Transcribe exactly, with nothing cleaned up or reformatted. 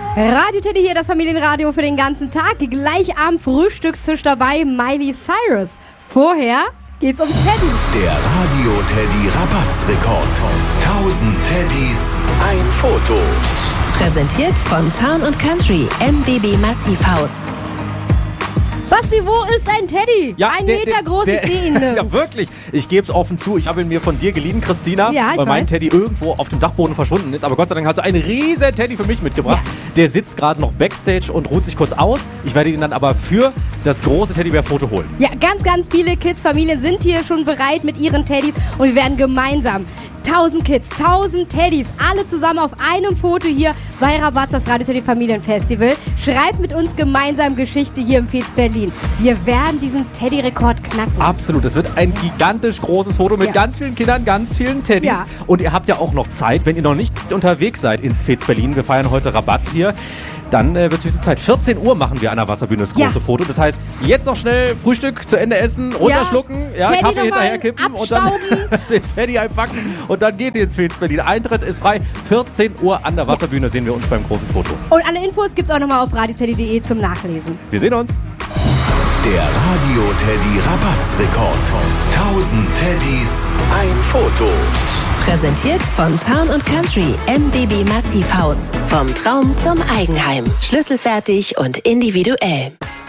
Radio Teddy hier, das Familienradio für den ganzen Tag. Gleich am Frühstückstisch dabei Miley Cyrus. Vorher geht's um Teddy. Der Radio Teddy Rabattrekord. tausend Teddys, ein Foto. Präsentiert von Town und Country, M B B Massivhaus. Basti, wo ist ein Teddy? Ja, ein der, Meter der, groß, der, ich sehe ihn nirgends. Ja, wirklich. Ich gebe es offen zu. Ich habe ihn mir von dir geliehen, Christina, Ja, ich weil mein weiß. Teddy irgendwo auf dem Dachboden verschwunden ist. Aber Gott sei Dank hast du einen riesen Teddy für mich mitgebracht. Ja. Der sitzt gerade noch Backstage und ruht sich kurz aus. Ich werde ihn dann aber für das große Teddybär-Foto holen. Ja, ganz, ganz viele Kids, Familien sind hier schon bereit mit ihren Teddys und wir werden gemeinsam tausend Kids, tausend Teddys, alle zusammen auf einem Foto hier bei Rabatz, das Radio Teddy Familienfestival. Schreibt mit uns gemeinsam Geschichte hier im Fez Berlin. Wir werden diesen Teddy-Rekord knacken. Absolut. Es wird ein gigantisch großes Foto mit Ja. ganz vielen Kindern, ganz vielen Teddys. Ja. Und ihr habt ja auch noch Zeit, wenn ihr noch nicht unterwegs seid ins Fez Berlin. Wir feiern heute Rabatz hier. Dann äh, wird es höchste Zeit. vierzehn Uhr machen wir an der Wasserbühne das große Ja. Foto. Das heißt, jetzt noch schnell Frühstück zu Ende essen, runterschlucken, ja, Teddy Kaffee noch hinterher mal kippen und dann abstauben. den Teddy einpacken und dann geht ihr ins Fez Berlin. Eintritt ist frei. vierzehn Uhr an der Wasserbühne sehen wir uns beim großen Foto. Und alle Infos gibt's auch nochmal auf radio teddy punkt de zum Nachlesen. Wir sehen uns. Der Radio Teddy Rabattrekord. tausend Teddys, ein Foto. Präsentiert von Town und Country, M B B Massivhaus. Vom Traum zum Eigenheim. Schlüsselfertig und individuell.